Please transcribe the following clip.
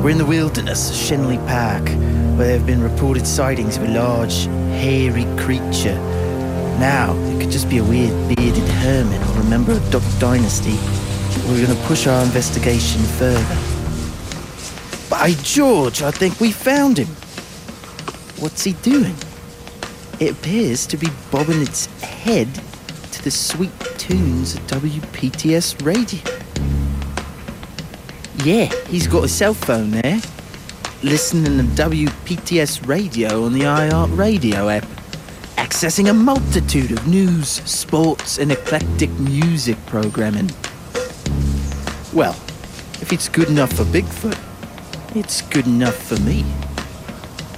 We're in the wilderness of Shenley Park, where there have been reported sightings of a large, hairy creature. Now, it could just be a weird, bearded hermit or a member of Duck Dynasty. We're going to push our investigation further. By George, I think we found him. What's he doing? It appears to be bobbing its head to the sweet tunes of WPTS radio. Yeah, he's got a cell phone there, listening to WPTS radio on the iHeart Radio app, accessing a multitude of news, sports, and eclectic music programming. Well, if it's good enough for Bigfoot, it's good enough for me.